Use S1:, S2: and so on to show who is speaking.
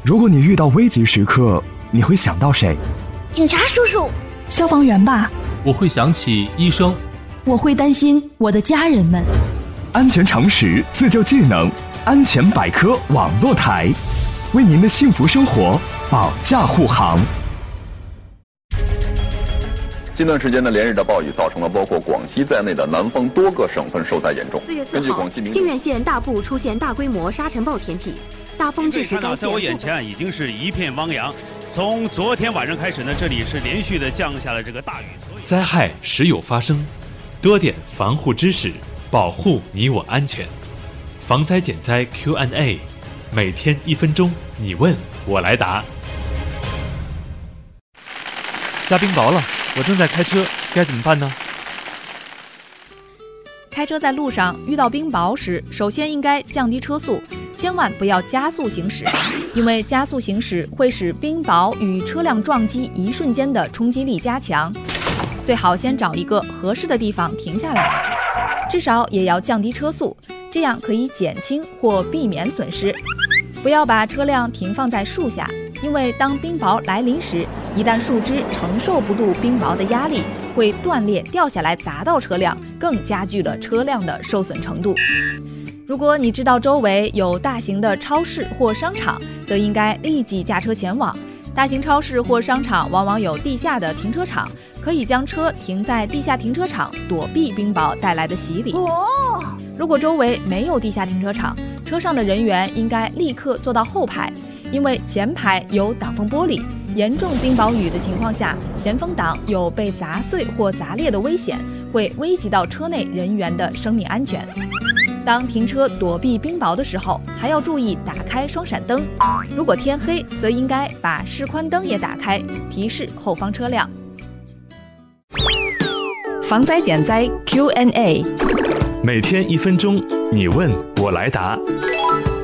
S1: 如果你遇到危急时刻，你会想到谁？
S2: 警察叔叔。
S3: 消防员吧。
S4: 我会想起医生。
S3: 我会担心我的家人们。
S1: 安全常识，自救技能，安全百科网络台，为您的幸福生活保驾护航。
S5: 近段时间的连日的暴雨造成了包括广西在内的南方多个省份受灾严重。
S6: 4月4号，靖远县大部出现大规模沙尘暴天气，大风致使该县。
S7: 在我眼前已经是一片汪洋。从昨天晚上开始呢，这里是连续的降下了这个大雨。
S8: 灾害时有发生，多点防护知识，保护你我安全。防灾减灾 Q&A， 每天1分钟，你问我来答。
S9: 下冰雹了，我正在开车，该怎么办呢？
S10: 开车在路上遇到冰雹时，首先应该降低车速，千万不要加速行驶，因为加速行驶会使冰雹与车辆撞击一瞬间的冲击力加强。最好先找一个合适的地方停下来，至少也要降低车速，这样可以减轻或避免损失。不要把车辆停放在树下，因为当冰雹来临时，一旦树枝承受不住冰雹的压力，会断裂掉下来砸到车辆，更加剧了车辆的受损程度。如果你知道周围有大型的超市或商场，则应该立即驾车前往。大型超市或商场往往有地下的停车场，可以将车停在地下停车场，躲避冰雹带来的洗礼。如果周围没有地下停车场，车上的人员应该立刻坐到后排，因为前排有挡风玻璃，严重冰雹雨的情况下，前风挡有被砸碎或砸裂的危险，会危及到车内人员的生命安全。当停车躲避冰雹的时候，还要注意打开双闪灯。如果天黑，则应该把示宽灯也打开，提示后方车辆。
S3: 防灾减灾 Q&A，
S8: 每天1分钟，你问我来答。